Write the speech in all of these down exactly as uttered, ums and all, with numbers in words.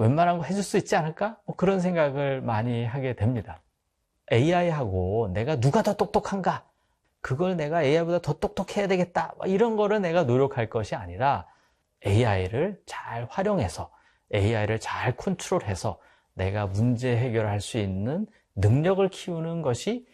웬만한 거 해줄 수 있지 않을까? 뭐 그런 생각을 많이 하게 됩니다. 에이아이하고 내가 누가 더 똑똑한가? 그걸 내가 에이아이보다 더 똑똑해야 되겠다. 이런 거를 내가 노력할 것이 아니라 에이아이를 잘 활용해서 에이아이를 잘 컨트롤해서 내가 문제 해결할 수 있는 능력을 키우는 것이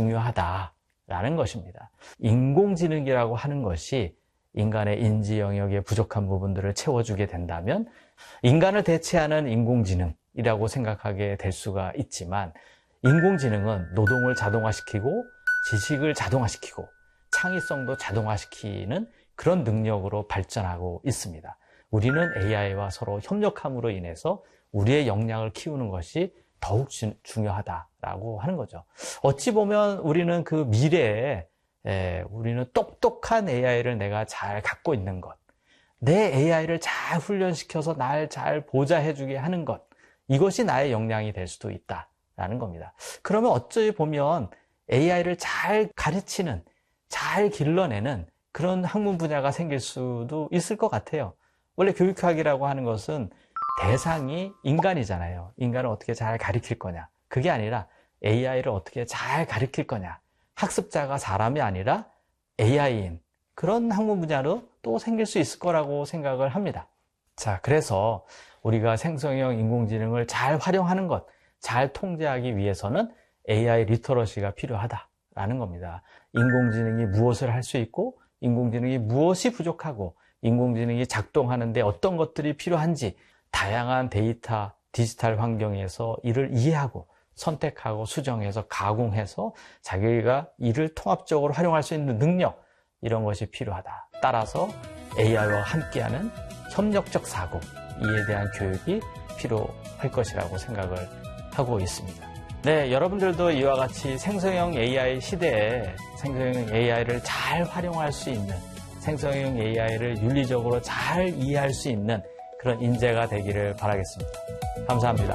중요하다라는 것입니다. 인공지능이라고 하는 것이 인간의 인지 영역의 부족한 부분들을 채워주게 된다면 인간을 대체하는 인공지능이라고 생각하게 될 수가 있지만 인공지능은 노동을 자동화시키고 지식을 자동화시키고 창의성도 자동화시키는 그런 능력으로 발전하고 있습니다. 우리는 에이아이와 서로 협력함으로 인해서 우리의 역량을 키우는 것이 더욱 주, 중요하다라고 하는 거죠. 어찌 보면 우리는 그 미래에 에, 우리는 똑똑한 에이아이를 내가 잘 갖고 있는 것, 내 에이아이를 잘 훈련시켜서 날 잘 보좌해주게 하는 것, 이것이 나의 역량이 될 수도 있다라는 겁니다. 그러면 어찌 보면 에이아이를 잘 가르치는, 잘 길러내는 그런 학문 분야가 생길 수도 있을 것 같아요. 원래 교육학이라고 하는 것은 대상이 인간이잖아요. 인간을 어떻게 잘 가르칠 거냐. 그게 아니라 에이아이를 어떻게 잘 가르칠 거냐. 학습자가 사람이 아니라 에이아이인 그런 학문 분야로 또 생길 수 있을 거라고 생각을 합니다. 자, 그래서 우리가 생성형 인공지능을 잘 활용하는 것, 잘 통제하기 위해서는 에이아이 리터러시가 필요하다라는 겁니다. 인공지능이 무엇을 할 수 있고 인공지능이 무엇이 부족하고 인공지능이 작동하는데 어떤 것들이 필요한지 다양한 데이터, 디지털 환경에서 이를 이해하고 선택하고 수정해서 가공해서 자기가 이를 통합적으로 활용할 수 있는 능력, 이런 것이 필요하다. 따라서 에이아이와 함께하는 협력적 사고, 이에 대한 교육이 필요할 것이라고 생각을 하고 있습니다. 네, 여러분들도 이와 같이 생성형 에이아이 시대에 생성형 에이아이를 잘 활용할 수 있는, 생성형 에이아이를 윤리적으로 잘 이해할 수 있는 그런 인재가 되기를 바라겠습니다. 감사합니다.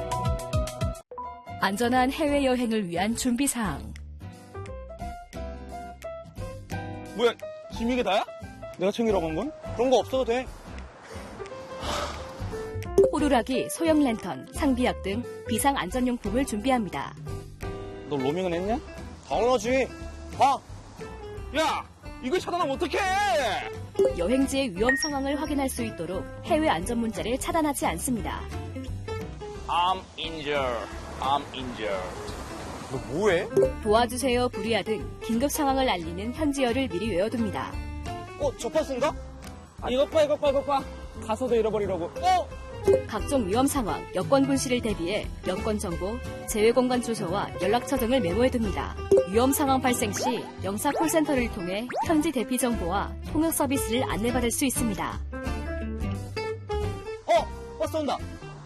안전한 해외여행을 위한 준비사항. 뭐야, 지금 이게 다야? 내가 챙기라고 한 건? 그런 거 없어도 돼. 호루라기, 소형 랜턴, 상비약 등 비상안전용품을 준비합니다. 너 로밍은 했냐? 당연하지. 봐. 야, 이걸 차단하면 어떡해? 여행지의 위험 상황을 확인할 수 있도록 해외 안전 문자를 차단하지 않습니다. I'm injured. I'm injured. 너 뭐해? 도와주세요, 불이야 등 긴급 상황을 알리는 현지어를 미리 외워둡니다. 어, 저 버스인가? 아, 이것 봐, 이것 봐, 이것 봐. 가서도 잃어버리라고. 어? 각종 위험 상황, 여권 분실을 대비해 여권 정보, 재외공간 주소와 연락처 등을 메모해둡니다. 위험 상황 발생 시 영사 콜센터를 통해 현지 대피 정보와 통역 서비스를 안내받을 수 있습니다. 어, 버스 온다.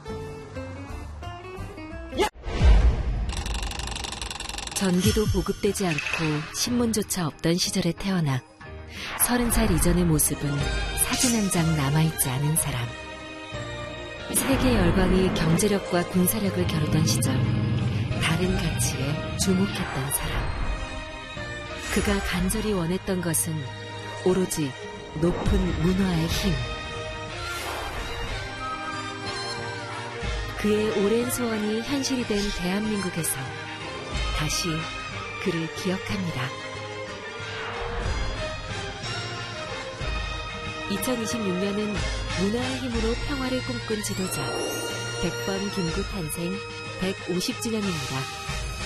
전기도 보급되지 않고 신문조차 없던 시절에 태어나 서른 살 이전의 모습은 사진 한 장 남아있지 않은 사람. 세계 열강이 경제력과 군사력을 겨루던 시절 다른 가치에 주목했던 사람. 그가 간절히 원했던 것은 오로지 높은 문화의 힘. 그의 오랜 소원이 현실이 된 대한민국에서 다시 그를 기억합니다. 이천이십육 년은 문화의 힘으로 평화를 꿈꾼 지도자 백범 김구 탄생 백오십 주년입니다.